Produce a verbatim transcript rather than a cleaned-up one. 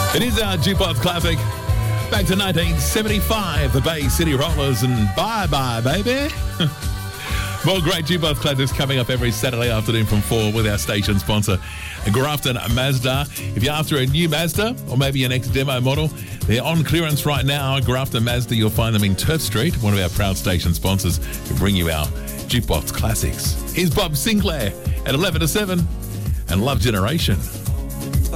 It is our Jukebox Classic. Back to nineteen seventy-five, the Bay City Rollers and Bye Bye Baby. More great Jukebox Classics coming up every Saturday afternoon from four with our station sponsor, Grafton Mazda. If you're after a new Mazda or maybe your next demo model, they're on clearance right now. Grafton Mazda, you'll find them in Turf Street, one of our proud station sponsors, to bring you our Jukebox Classics. Here's Bob Sinclair at eleven to seven and Love Generation.